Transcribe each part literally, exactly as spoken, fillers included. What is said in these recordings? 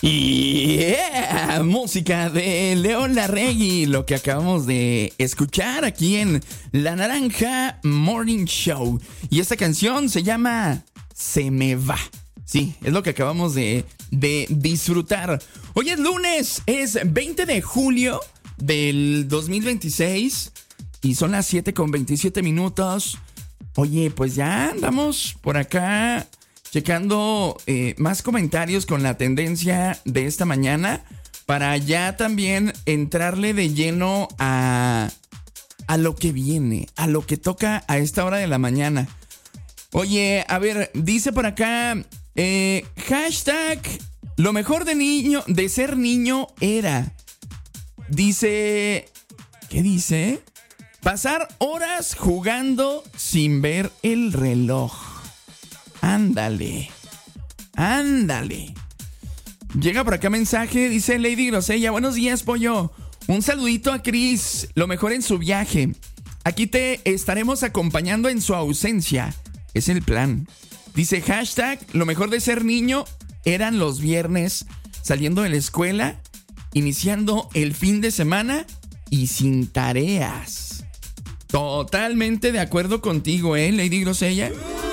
Yeah, música de León Larregui, lo que acabamos de escuchar aquí en La Naranja Morning Show. Y esta canción se llama Se me va. Sí, es lo que acabamos de, de disfrutar. Hoy es lunes, es veinte de julio del dos mil veintiséis y son las siete con veintisiete minutos. Oye, pues ya andamos por acá checando eh, más comentarios con la tendencia de esta mañana para ya también entrarle de lleno a, a lo que viene, a lo que toca a esta hora de la mañana. Oye, a ver, dice por acá, eh, hashtag, lo mejor de niño, de ser niño era, dice, ¿qué dice? Pasar horas jugando sin ver el reloj. Ándale, ándale. Llega por acá mensaje, dice Lady Grosella. Buenos días, pollo. Un saludito a Chris, lo mejor en su viaje. Aquí te estaremos acompañando en su ausencia. Es el plan. Dice hashtag, lo mejor de ser niño eran los viernes, saliendo de la escuela, iniciando el fin de semana y sin tareas. Totalmente de acuerdo contigo, ¿eh, Lady Grosella?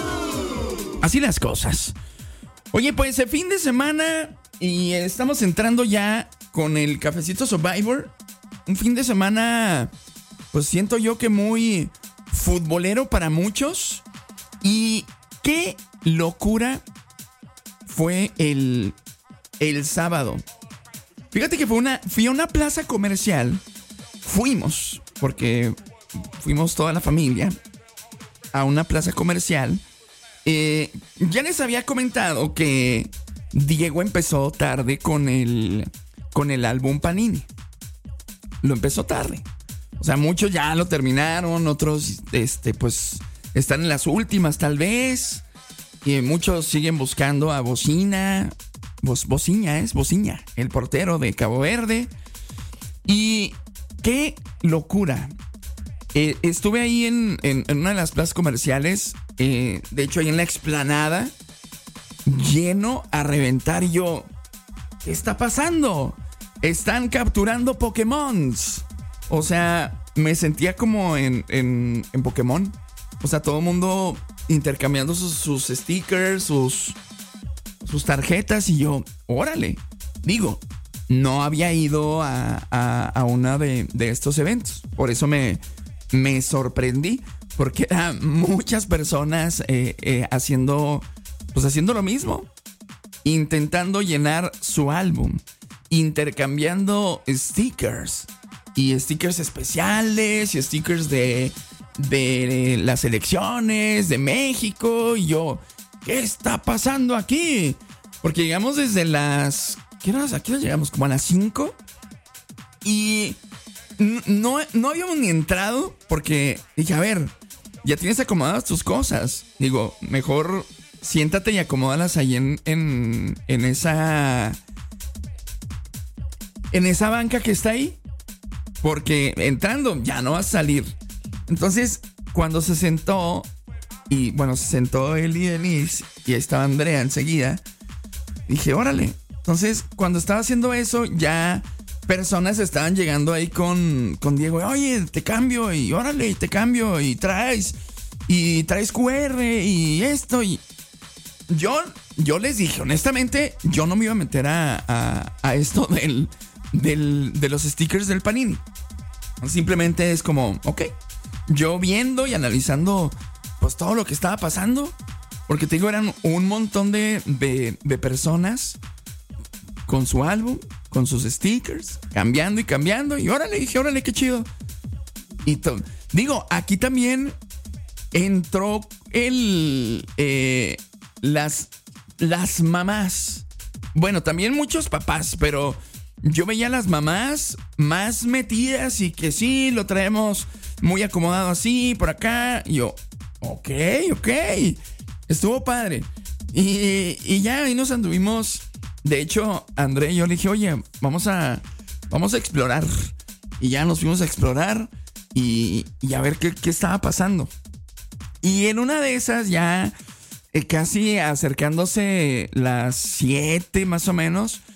Así las cosas. Oye, pues el fin de semana y estamos entrando ya con el Cafecito Survivor. Un fin de semana, pues siento yo que muy futbolero para muchos. Y qué locura fue el, el sábado. Fíjate que fue una, fui a una plaza comercial. Fuimos, porque fuimos toda la familia a una plaza comercial. Eh, ya les había comentado que Diego empezó tarde con el, con el álbum Panini. Lo empezó tarde. O sea, muchos ya lo terminaron, otros este, pues están en las últimas tal vez. Y muchos siguen buscando a Bocina. Bo, Bociña es, Bociña, el portero de Cabo Verde. Y qué locura. Eh, estuve ahí en, en, en una de las plazas comerciales, eh, de hecho ahí en la explanada, lleno a reventar. Y yo, ¿qué está pasando? Están capturando Pokémons. O sea, me sentía como en, en, en Pokémon. O sea, todo el mundo intercambiando sus, sus stickers, sus, sus tarjetas. Y yo, órale. Digo, no había ido a, a, a una de, de estos eventos. Por eso me... Me sorprendí porque eran muchas personas eh, eh, haciendo, pues haciendo lo mismo, intentando llenar su álbum, intercambiando stickers y stickers especiales y stickers de, de las elecciones de México. Y yo, ¿qué está pasando aquí? Porque llegamos desde las, ¿qué horas? ¿A qué hora llegamos? Como a las cinco y No, no habíamos ni entrado porque dije, a ver, ya tienes acomodadas tus cosas. Digo, mejor siéntate y acomódalas ahí en, en, en esa... En esa banca que está ahí. Porque entrando ya no vas a salir. Entonces, cuando se sentó, y bueno, se sentó él y Denise, y ahí estaba Andrea enseguida, dije, órale. Entonces, cuando estaba haciendo eso, ya... personas estaban llegando ahí con, con Diego. Oye, te cambio y órale, te cambio y traes y traes Q R y esto. Y yo, yo les dije, honestamente, yo no me iba a meter a, a, a esto del, del, de los stickers del Panini. Simplemente es como, ok, yo viendo y analizando pues todo lo que estaba pasando. Porque te digo, eran un montón de, de, de personas con su álbum, con sus stickers, cambiando y cambiando. Y órale, dije, órale, qué chido. Y to- digo, aquí también entró el eh, las, las mamás. Bueno, también muchos papás, pero yo veía a las mamás más metidas y que sí, lo traemos muy acomodado así, por acá. Y yo, ok, ok, estuvo padre. Y, y ya ahí nos anduvimos. De hecho, André y yo le dije, oye, vamos a, vamos a explorar. Y ya nos fuimos a explorar y, y a ver qué, qué estaba pasando. Y en una de esas ya eh, casi acercándose las siete más o menos,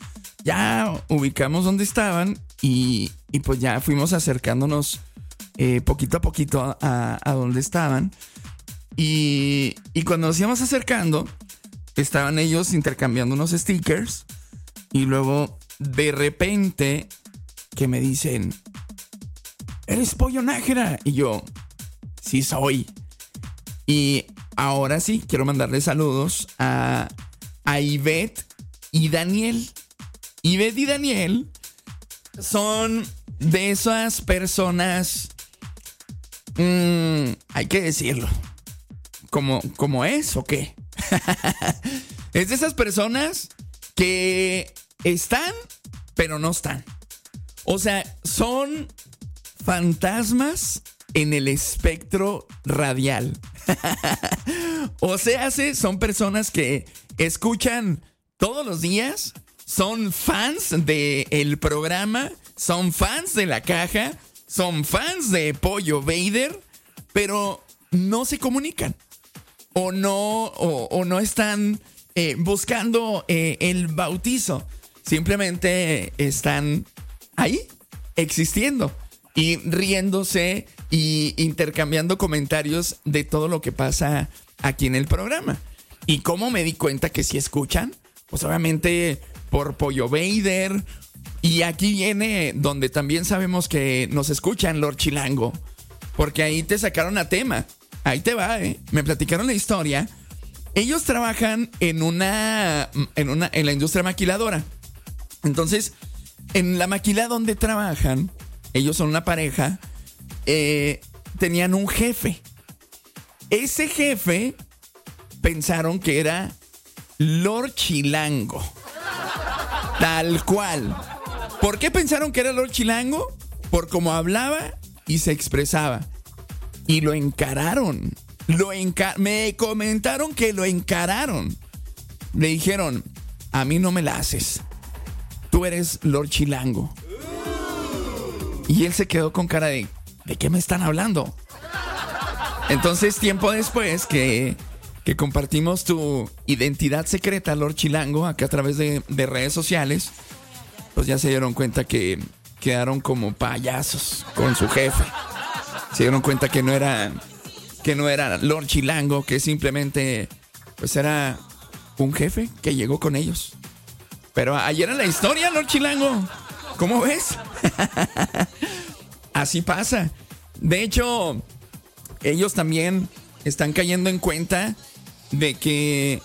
ya ubicamos dónde estaban y, y pues ya fuimos acercándonos eh, poquito a poquito a, a donde estaban. Y, y cuando nos íbamos acercando, estaban ellos intercambiando unos stickers. Y luego, de repente, que me dicen: ¿eres Pollo Nájera? Y yo: sí soy. Y ahora sí, quiero mandarle saludos a, a Ivette y Daniel. Ivette y Daniel son de esas personas, mmm, hay que decirlo, ¿Cómo, cómo es o qué? Es de esas personas que están, pero no están. O sea, son fantasmas en el espectro radial. O sea, son personas que escuchan todos los días, son fans del programa, son fans de la caja, son fans de Pollo Vader, pero no se comunican. O no, o, o no están eh, buscando eh, el bautizo. Simplemente están ahí, existiendo y riéndose y intercambiando comentarios de todo lo que pasa aquí en el programa. ¿Y cómo me di cuenta que sí escuchan? Pues obviamente por Pollo Vader. Y aquí viene donde también sabemos que nos escuchan, Lord Chilango, porque ahí te sacaron a tema. Ahí te va, ¿eh? Me platicaron la historia. Ellos trabajan en una, en una, en la industria maquiladora. Entonces, en la maquila donde trabajan, ellos son una pareja, eh, tenían un jefe. Ese jefe pensaron que era Lord Chilango. Tal cual. ¿Por qué pensaron que era Lord Chilango? Por cómo hablaba y se expresaba. Y lo encararon. Lo enca- me comentaron que lo encararon. Le dijeron: a mí no me la haces. Tú eres Lord Chilango. Y él se quedó con cara de: ¿de qué me están hablando? Entonces, tiempo después que, que compartimos tu identidad secreta, Lord Chilango, acá a través de, de redes sociales, pues ya se dieron cuenta que quedaron como payasos con su jefe. Se dieron cuenta que no era, que no era Lord Chilango, que simplemente pues era un jefe que llegó con ellos. Pero ayer era la historia, Lord Chilango. ¿Cómo ves? Así pasa. De hecho, ellos también están cayendo en cuenta de que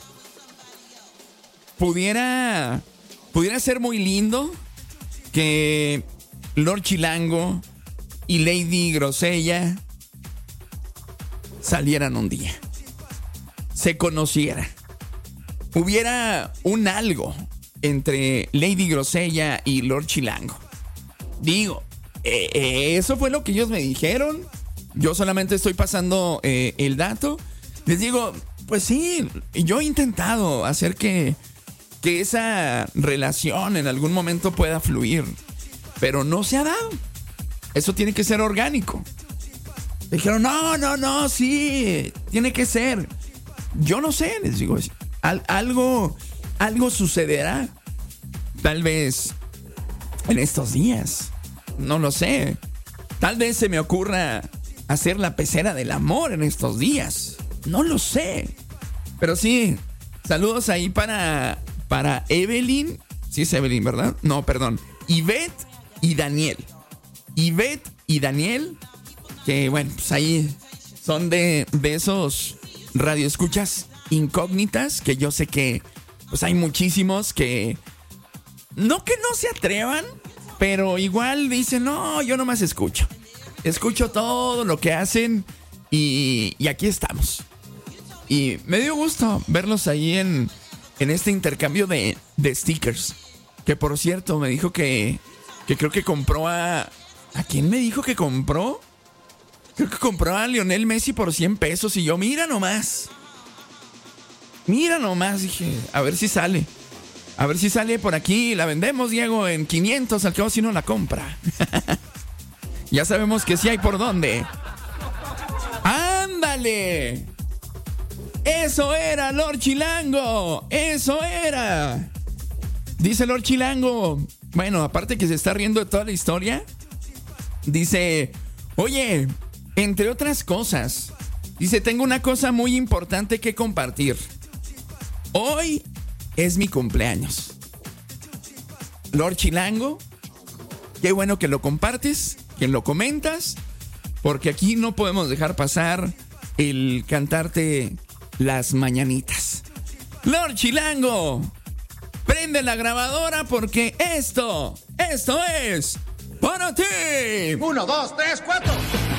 pudiera, pudiera ser muy lindo que Lord Chilango y Lady Grosella salieran un día, se conocieran, hubiera un algo entre Lady Grosella y Lord Chilango. Digo, eh, eh, eso fue lo que ellos me dijeron. Yo solamente estoy pasando eh, el dato. Les digo, pues sí, yo he intentado hacer que, que esa relación en algún momento pueda fluir, pero no se ha dado. Eso tiene que ser orgánico. Dijeron: no, no, no, sí, tiene que ser. Yo no sé, les digo, al, algo, algo sucederá. Tal vez en estos días, no lo sé. Tal vez se me ocurra hacer la pecera del amor en estos días. No lo sé. Pero sí, saludos ahí para, para Evelyn. Sí es Evelyn, ¿verdad? No, perdón. Ivette y Daniel. Ivette y Daniel, que bueno, pues ahí son de, de esos radioescuchas incógnitas, que yo sé que pues hay muchísimos que no que no se atrevan, pero igual dicen: no, yo nomás escucho. Escucho todo lo que hacen y, y aquí estamos. Y me dio gusto verlos ahí en, en este intercambio de, de stickers. Que por cierto, me dijo que, que creo que compró a... ¿A quién me dijo que compró? Creo que compró a Lionel Messi por cien pesos. Y yo, mira nomás. Mira nomás, dije, a ver si sale. A ver si sale por aquí. La vendemos, Diego, en quinientos. Al cabo si no la compra. Ya sabemos que sí hay por dónde. ¡Ándale! Eso era, Lord Chilango. Eso era. Dice Lord Chilango, bueno, aparte que se está riendo de toda la historia, dice, oye, entre otras cosas, dice, tengo una cosa muy importante que compartir. Hoy es mi cumpleaños. Lord Chilango, qué bueno que lo compartes, que lo comentas, porque aquí no podemos dejar pasar el cantarte las mañanitas. Lord Chilango, prende la grabadora porque esto, esto es para ti. Uno, dos, tres, cuatro.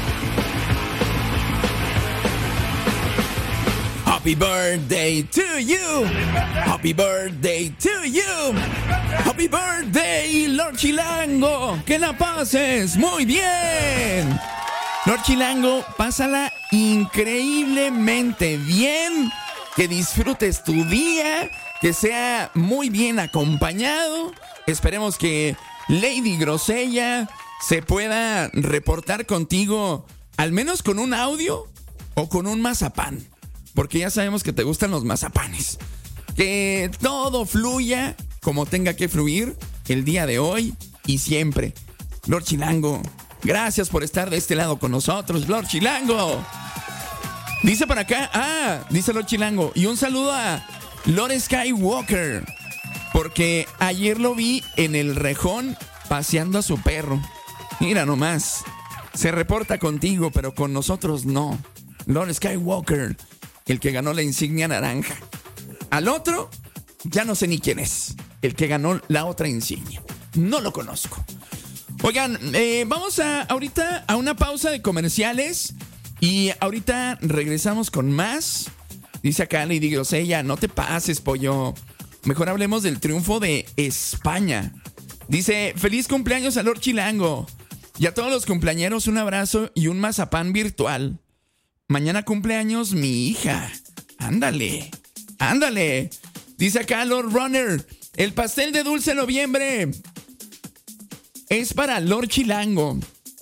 Happy birthday to you. Happy birthday to you. Happy birthday, Lord Chilango. Que la pases muy bien. Lord Chilango, pásala increíblemente bien. Que disfrutes tu día. Que sea muy bien acompañado. Esperemos que Lady Grosella se pueda reportar contigo, al menos con un audio o con un mazapán. Porque ya sabemos que te gustan los mazapanes. Que todo fluya como tenga que fluir el día de hoy y siempre. Lord Chilango, gracias por estar de este lado con nosotros, Lord Chilango. Dice por acá, ah, dice Lord Chilango, y un saludo a Lord Skywalker, porque ayer lo vi en el rejón paseando a su perro. Mira nomás, se reporta contigo, pero con nosotros no. Lord Skywalker, el que ganó la insignia naranja. Al otro, ya no sé ni quién es. El que ganó la otra insignia. No lo conozco. Oigan, eh, vamos a ahorita a una pausa de comerciales. Y ahorita regresamos con más. Dice acá Lady Grosella, no te pases, pollo. Mejor hablemos del triunfo de España. Dice, feliz cumpleaños a Lord Chilango. Y a todos los cumpleañeros un abrazo y un mazapán virtual. Mañana cumpleaños mi hija. Ándale, ándale. Dice acá Lord Runner, el pastel de dulce noviembre es para Lord Chilango.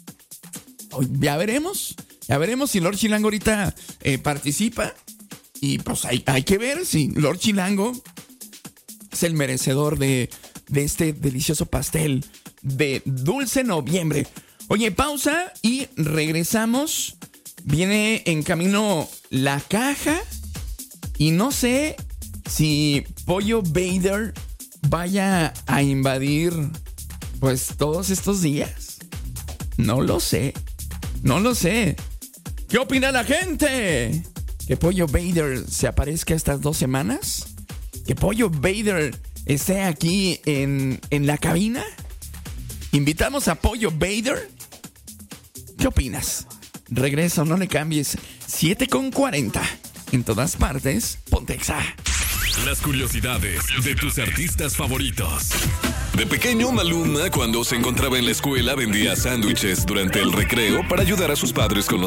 Ya veremos, ya veremos si Lord Chilango ahorita eh, participa. Y pues hay, hay que ver si Lord Chilango es el merecedor de, de este delicioso pastel de dulce noviembre. Oye, pausa y regresamos. Viene en camino la caja y no sé si Pollo Vader vaya a invadir pues todos estos días. No lo sé, no lo sé. ¿Qué opina la gente? ¿Que Pollo Vader se aparezca estas dos semanas? ¿Que Pollo Vader esté aquí en, en la cabina? ¿Invitamos a Pollo Vader? ¿Qué opinas? Regreso, no le cambies. siete con cuarenta. En todas partes, Pontexa. Las curiosidades de tus artistas favoritos. De pequeño, Maluma, cuando se encontraba en la escuela, vendía sándwiches durante el recreo para ayudar a sus padres con los